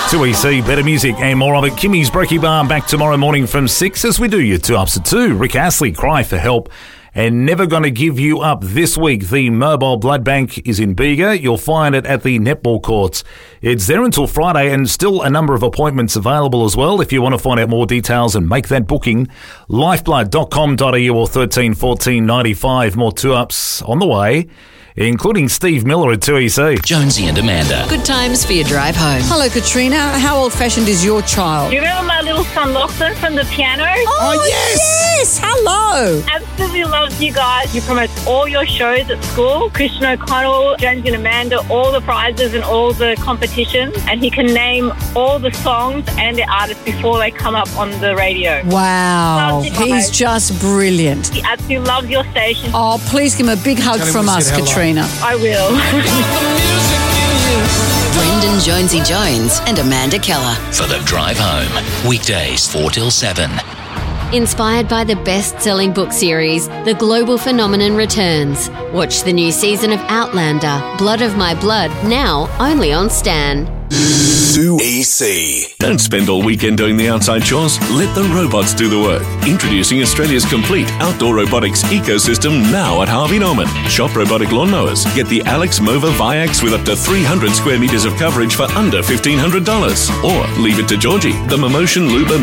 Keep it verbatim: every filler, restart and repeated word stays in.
two E C, better music and more of it. Kimmy's Brekkie Bar back tomorrow morning from six as we do your two ups at two. Rick Astley, Cry for Help. And Never Gonna Give You Up this week. The Mobile Blood Bank is in Bega. You'll find it at the netball courts. It's there until Friday and still a number of appointments available as well. If you want to find out more details and make that booking, lifeblood dot com dot a u or thirteen fourteen ninety-five. More two-ups on the way, including Steve Miller at two E C. Jonesy and Amanda. Good times for your drive home. Hello, Katrina. How old-fashioned is your child? Do you remember my little son Lachlan from the piano? Oh, Oh, yes! yes! Hello! Absolutely loves you guys. You promote all your shows at school. Christian O'Connell, Jonesy and Amanda, all the prizes and all the competitions. And he can name all the songs and the artists before they come up on the radio. Wow. Loves you He's guys. just brilliant. He absolutely loves your station. Oh, please give him a big hug Tell him from we us, said hello. Katrina. I will. Brendan Jonesy Jones and Amanda Keller. For the drive home. Weekdays four till seven. Inspired by the best-selling book series, The Global Phenomenon returns. Watch the new season of Outlander, Blood of My Blood, now only on Stan. two E C. Don't spend all weekend doing the outside chores. Let the robots do the work. Introducing Australia's complete outdoor robotics ecosystem now at Harvey Norman. Shop robotic lawnmowers. Get the Alex Mova Viax with up to three hundred square metres of coverage for under fifteen hundred dollars. Or leave it to Georgie, the Mimotion Luba